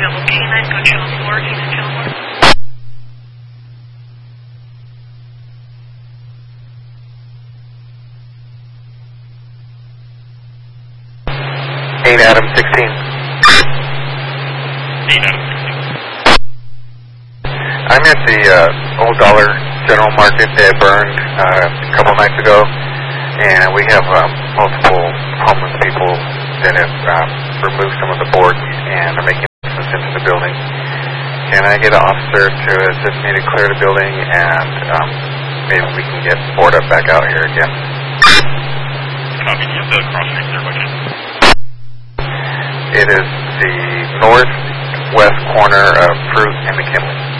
available K9, go channel 4, K9 channel 4. Adam 16. 8 Adam 16. I'm at the Old Dollar General Market that burned a couple nights ago, and we have multiple homeless people that have removed some of the boards and are making entrance into the building. Can I get an officer to assist me to clear the building, and maybe we can get board up back out here again? Copy. Do you have the cross streets there by chance? It is the northwest corner of Fruit and McKinley.